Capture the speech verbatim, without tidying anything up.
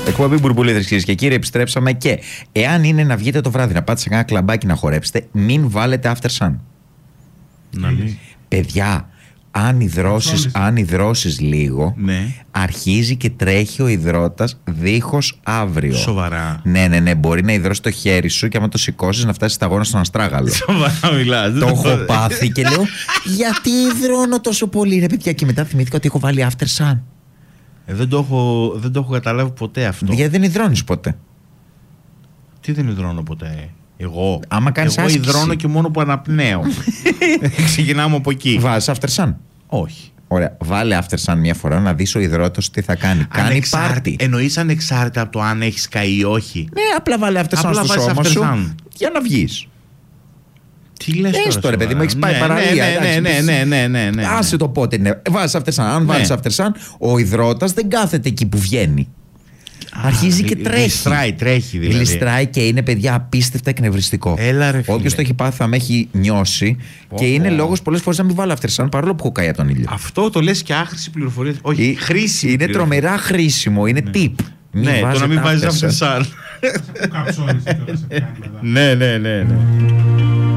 Εκπομπή Μπουρμπουλίδες, κυρίες και κύριοι, επιστρέψαμε και εάν είναι να βγείτε το βράδυ να πάτε σε ένα κλαμπάκι να χορέψετε, μην βάλετε after sun. Να μην. Παιδιά, αν υδρώσεις, αν υδρώσεις λίγο, Ναι. αρχίζει και τρέχει ο υδρότας δίχως αύριο. Σοβαρά. Ναι, ναι, ναι. Μπορεί να υδρώσει το χέρι σου και άμα το σηκώσεις να φτάσει σταγόνα στον αστράγαλο. Σοβαρά μιλάς. Το έχω πάθει και λέω, γιατί υδρώνω τόσο πολύ, ρε παιδιά. Και μετά θυμήθηκα ότι έχω βάλει after sun. Ε, δεν, το έχω, δεν το έχω καταλάβει ποτέ αυτό. Γιατί δεν υδρώνεις ποτέ. Τι δεν υδρώνω ποτέ. Εγώ. Άμα κάνεις Εγώ άσκηση. υδρώνω και μόνο που αναπνέω. Ξεκινάμε από εκεί. Βάζεις after sun. Όχι. Ωραία. Βάλε after sun μια φορά να δεις ο υδρότος τι θα κάνει. Κάνει Ανεξάρ- πάρτι. Εννοείς ανεξάρτητα από το αν έχεις καεί ή όχι. Ναι, απλά βάλε after sun Απλά στο βάζεις σώμα after σου sun. για να βγεις. Τι λες τώρα, Έστω ρε παιδί μου, έχεις πάει ναι, παραλία. Ναι, εντάξει, ναι, ναι, ναι, ναι, ναι, ναι. Άσε το πότε είναι. Βάζεις after sun. Αν βάλεις after sun, ο υδρότας δεν κάθεται εκεί που βγαίνει. Αρχίζει και τρέχει. Γλιστράει, τρέχει δηλαδή. Γλιστράει και είναι, παιδιά, απίστευτα εκνευριστικό. Έλα, ρε φίλε. Όποιος το έχει πάθει θα με έχει νιώσει Πω, και είναι πω. λόγος πολλές φορές να μην βάλω after sun παρόλο που έχω καεί από τον ήλιο. Αυτό το λες και άχρηση πληροφορία. Όχι, Ε, χρήσιμη. Είναι πληροφορία. τρομερά χρήσιμο, είναι tip. Μην Ναι, το να βάζετε μην βάζεις after sun. after sun. Καψώνεις και τώρα σε πιάνει μετά. Ναι, ναι, ναι, ναι.